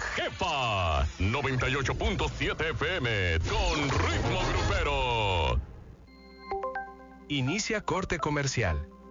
jefa. 98.7 FM con ritmo grupero. Inicia corte comercial.